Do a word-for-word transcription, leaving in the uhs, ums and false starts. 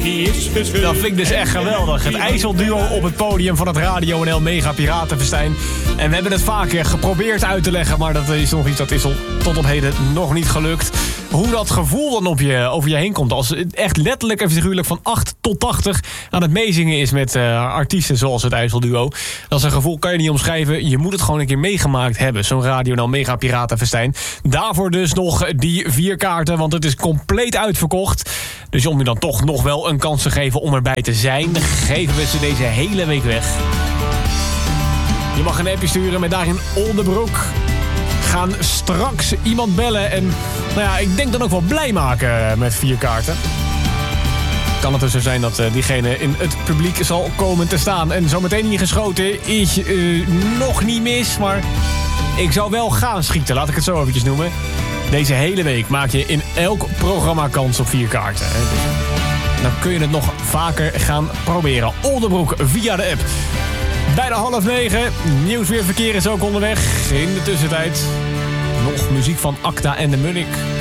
Dat vind ik dus echt geweldig. Het IJsselduo op het podium van het Radio N L Mega Piratenfestijn. En we hebben het vaker geprobeerd uit te leggen, maar dat is nog iets dat is tot op heden nog niet gelukt. Hoe dat gevoel dan op je, over je heen komt. Als het echt letterlijk en figuurlijk van acht tot tachtig aan het meezingen is met uh, artiesten zoals het IJsselduo. Dat is een gevoel, kan je niet omschrijven. Je moet het gewoon een keer meegemaakt hebben. Zo'n Radio N L Mega Piratenfestijn. Daarvoor dus nog die vier kaarten, want het is compleet uitverkocht. Dus om je dan toch nog wel een kans te geven om erbij te zijn, geven we ze deze hele week weg. Je mag een appje sturen met daarin onderbroek. Gaan straks iemand bellen en nou ja, ik denk dan ook wel blij maken met vier kaarten. Kan het dus zo zijn dat uh, diegene in het publiek zal komen te staan. En zometeen hier geschoten is uh, nog niet mis, maar ik zou wel gaan schieten, laat ik het zo eventjes noemen. Deze hele week maak je in elk programma kans op vier kaarten. Hè? Dus dan kun je het nog vaker gaan proberen. Onderbroek via de app. Bijna half negen. Nieuwsweerverkeer is ook onderweg. In de tussentijd nog muziek van Acta en de Munnik.